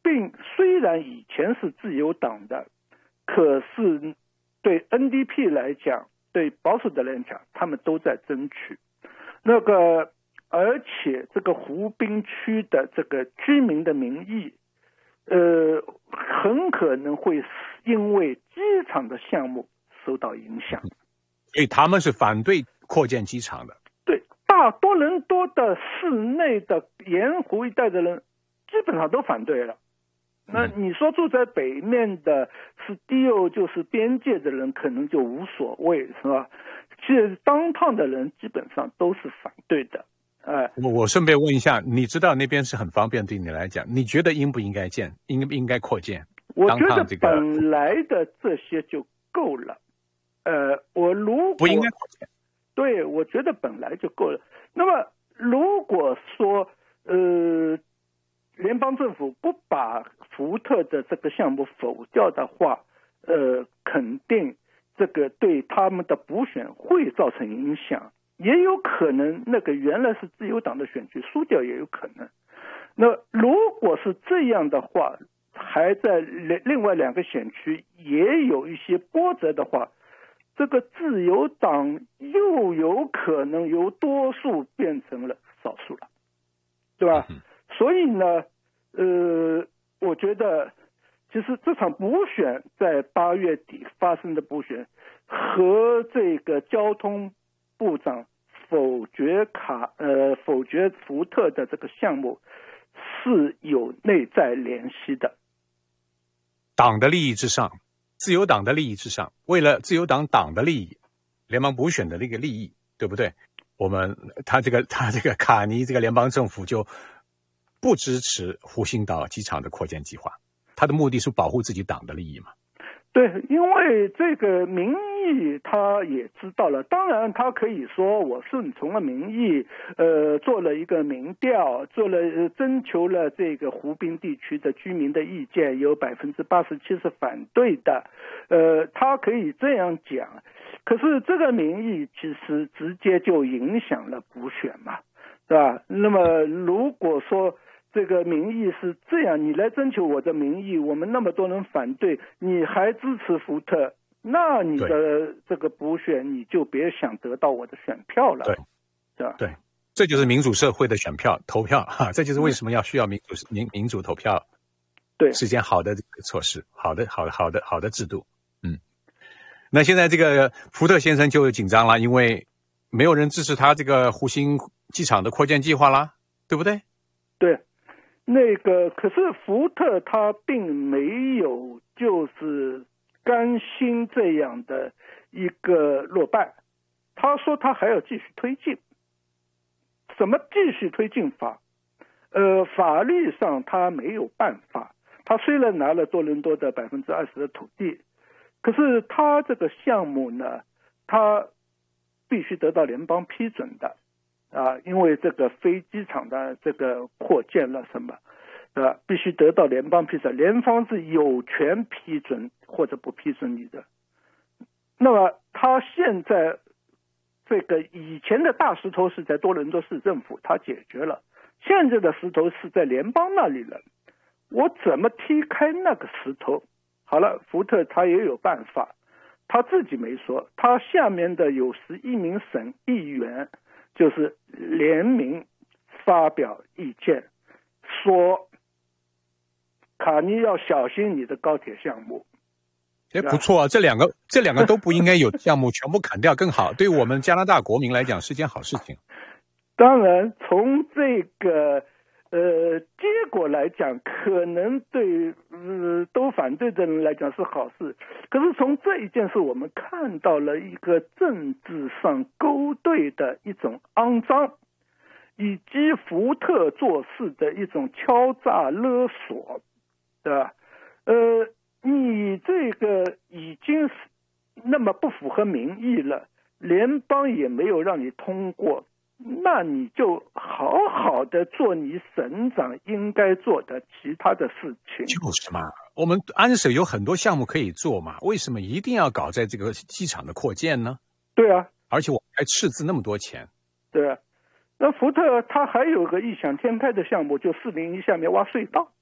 并虽然以前是自由党的，可是对 NDP 来讲，对保守的来讲，他们都在争取而且这个湖滨区的这个居民的民意，很可能会因为机场的项目受到影响。 所以他们是反对扩建机场的。 对，大多伦多的市内的沿湖一带的人基本上都反对了。那你说住在北面的是就是边界的人，可能就无所谓，是吧？其实当趟的人基本上都是反对的。 我顺便问一下，你知道那边是很方便，对你来讲，你觉得应不应该建，应不应该扩建？ 我觉得本来的这些就够了。我如果不应该扩建， 对，我觉得本来就够了。那么如果说联邦政府不把福特的这个项目否掉的话，肯定这个对他们的补选会造成影响。也有可能那个原来是自由党的选区输掉也有可能。那如果是这样的话，还在另外2个选区也有一些波折的话，这个自由党又有可能由多数变成了少数了，对吧？所以呢，我觉得其实这场补选在8月底发生的补选和这个交通部长否决福特的这个项目是有内在联系的。 党的利益之上，自由党的利益之上，为了自由党党的利益，联邦补选的那个利益，对不对？他这个卡尼这个联邦政府就不支持湖心岛机场的扩建计划，他的目的是保护自己党的利益嘛？ 对，因为这个民意他也知道了，当然他可以说我顺从了民意，做了一个民调，征求了这个湖滨地区的居民的意见，有87%是反对的，他可以这样讲。可是这个民意其实直接就影响了补选嘛，是吧？那么如果说这个民意是这样，你来征求我的民意，我们那么多人反对，你还支持福特，那你的这个补选你就别想得到我的选票了。 对，对，这就是民主社会的选票投票哈，这就是为什么需要民主投票， 对， 是件好的措施，好的制度。那现在这个福特先生就紧张了，因为没有人支持他这个湖心机场的扩建计划啦，对不对？ 对。可是福特他并没有就是甘心这样的一个落败，他说他还要继续推进。怎么继续推进法？法律上他没有办法，他虽然拿了多伦多的20%的土地，可是他这个项目呢，他必须得到联邦批准的。因为这个飞机场的这个扩建了什么，必须得到联邦批准，联邦是有权批准或者不批准你的。那么他现在这个以前的大石头是在多伦多市政府，他解决了，现在的石头是在联邦那里了，我怎么踢开那个石头？好了，福特他也有办法，他自己没说，他下面的有11名省议员就是联名发表意见，说卡尼要小心你的高铁项目。 不错啊，这两个都不应该有项目全部砍掉更好，对我们加拿大国民来讲是件好事情。 当然从这个结果来讲，可能对都反对的人来讲是好事，可是从这一件事我们看到了一个政治上勾兑的一种肮脏，以及福特做事的一种敲诈勒索，对吧？你这个已经是那么不符合民意了，联邦也没有让你通过，那你就好好的做你省长应该做的其他的事情。 就是嘛，我们安省有很多项目可以做嘛，为什么一定要搞在这个机场的扩建呢？ 对啊， 而且我们还斥资那么多钱。 对啊，那福特他还有个异想天开的项目，就401下面挖隧道。